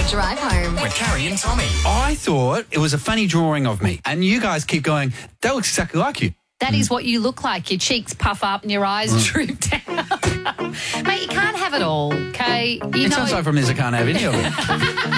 Drive home. With Carrie and Tommy. I thought it was a funny drawing of me, and you guys keep going, that looks exactly like you. That is what you look like. Your cheeks puff up and your eyes droop down. Mate, you can't have it all, okay? It sounds like from this I can't have any of it.